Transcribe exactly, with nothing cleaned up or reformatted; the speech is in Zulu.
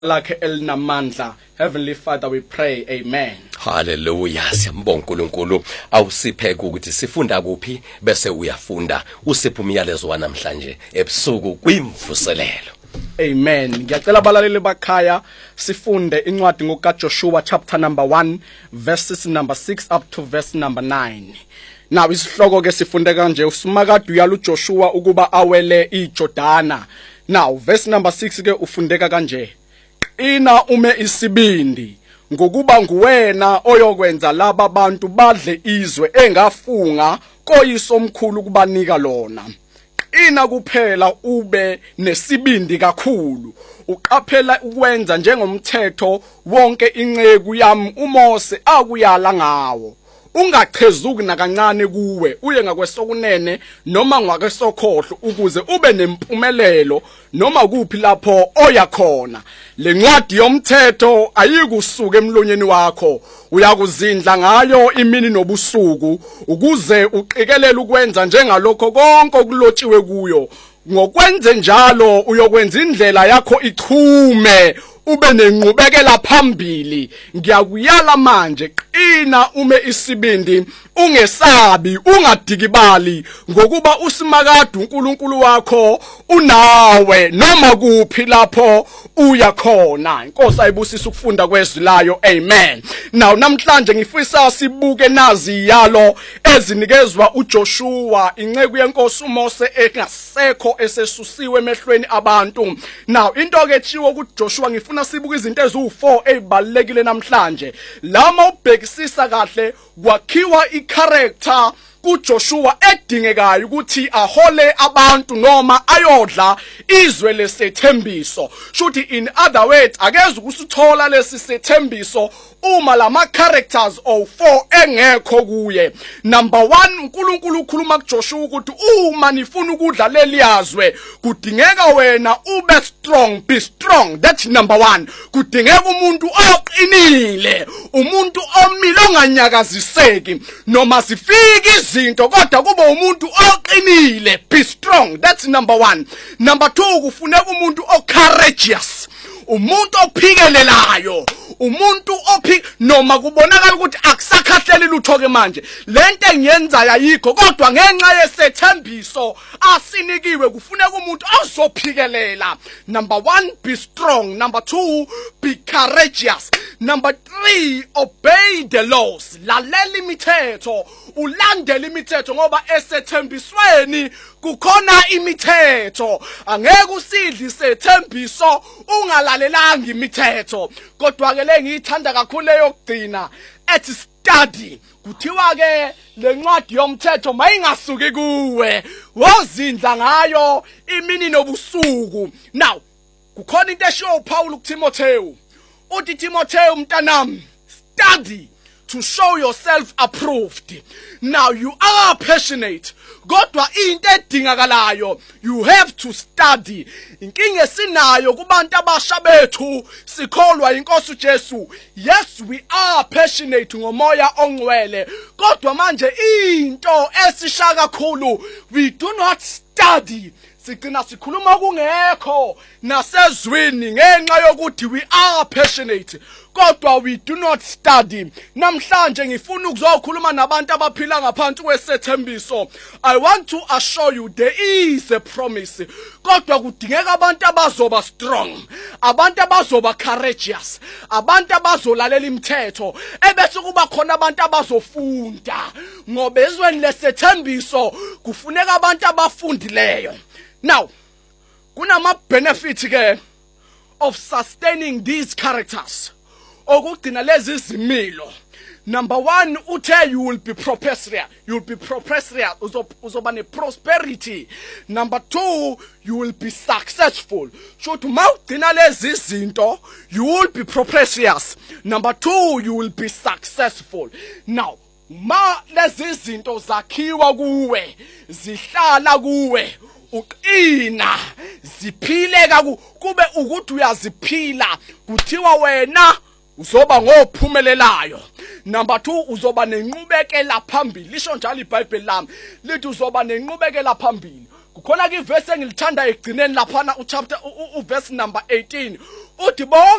lakhe elinamandla. Heavenly Father, we pray, amen. Hallelujah. Siyambonga uNkulunkulu awusiphe ukuthi sifunda kuphi bese uyafunda usiphe umyalezo wanamhlanje ebusuku kwimvuselelo. Amen. Ngiyacela abalaleli bakhaya sifunde incwadi ngokaJoshua chapter number one verses number six up to verse number nine. Now isihloko ke sifunde kanje usimakade uyala uJoshua ukuba awele iJordana. Now verse number six ke ufundeka kanje. Ina ume isibindi ngokuba nguwena oyokwenza laba bantu badle izwe engafunga koyisomkhulu kubanika lona. Ina kuphela ube nesibindi kakhulu uqaphela ukwenza njengomthetho wonke inceku yami uMose akuyala ngawo. Ungachezuki nakancane kuwe uye ngakwesokunene noma ngakwesokhohlo ukuze ube nempumelelo noma kuphi lapho oya khona. Lencwadi yomthetho ayikusuka emlonyeni wakho uyakuzindla ngayo imini nobusuku ukuze uqikelele ukwenza njengalokho konke okulotshiwe kuyo. Ngokwenze njalo uyokwenza indlela yakho ichume ube nenqubekela phambili. Ngiyakuyala manje qina ume isibindi ungesabi ungadikibali ngokuba usimakade uNkulunkulu wakho unawe noma kuphi lapho uya khona. Inkosi ayibusisa ukufunda kwezwi layo. Amen. Now namhlanje ngifisa sibuke nazi yalo ezinikezwa uJoshua inceku yenkosi uMose engasekho esesusiwe emehlweni abantu. Now into ke chiwo kuJoshua ngifuna sibuke izinto eziwu four ezibalekile namhlanje. Lama ubhekisisa kahle kwakhiwa i-character kuJoshua edingekayo ukuthi ahole abantu noma ayodla izwe lesethembiso. Shuthi in other words akeze ukusithola lesi sethembiso uma lama characters of four engekho kuye. Number one uNkulunkulu ukhuluma kuJoshua ukuthi uma nifuna ukudla leliyazwe kudingeka wena ube strong, be strong. That's number one. Kudingeka umuntu oqinile, umuntu omile onganyakaziseki noma sifike izinto kodwa kuba umuntu oqinile, be strong. That's number one. Number two kufuneka umuntu o-courageous, umuntu ophikelelayo, umuntu ophi noma kubonakala ukuthi akusakhahleli lutho ke manje lento engiyenzayo ayikho kodwa ngenxa yesethembiso asinikiwe kufuneka umuntu ozophikelela. Number one, be strong. Number two, be courageous. Number three, obey the laws. Lalela imithetho, ulandele imithetho ngoba esethembisweni kukhona imithetho. Angeke usidle isethembiso ungalalelanga imithetho. Kodwa ke lengiyithanda kakhulu eyokugcina ethi study. Kuthiwa ke lencwadi yomthetho mayingasuki kuwe wozindla ngayo imini nobusuku. Now kukhona into esho uPaul kuTimotheo uthi Timotheo mntanami study to show yourself approved. Now you are passionate kodwa into edingakalayo you have to study. Inkinga esinayo kubantu abasha bethu sikholwa inkosi uJesu. Yes, we are passionate ngomoya ongcwele kodwa manje into esisha kakhulu we do not study. Sigcina sikhuluma kungekho nasezwini ngenxa yokuthi we are passionate kodwa we do not study. Namhlanje ngifuna ukuzokhuluma nabantu abaphila ngaphansi kwesethembiso. I want to assure you there is a promise kodwa kudingeka abantu abazoba strong, abantu abazoba courageous, abantu abazolalela imithetho ebese kuba khona abantu abazofunda ngoba ezweni lesethembiso kufuneka abantu abafundileyo. Now kunama benefits ke of sustaining these characters okugcina lezi zimilo. Number one uthe you will be prosperous, you will be prosperous, uzoba ne prosperity. Number two you will be successful. Shothi mawugcina lezi zinto you will be prosperous. Number two you will be successful. Now ma lezi zinto zakhiwa kuwe zihlala kuwe uqina ziphile kaku kube ukuthi uyaziphila kuthiwa wena uzoba ngophumelelayo. Number two uzoba nenqubekela phambili. Lisho njalo iBhayibheli lami lithi uzoba nenqubekela phambili. Kukhona ke iverse engilithanda egcineni laphana uchapter uverse number eighteen uthi bonke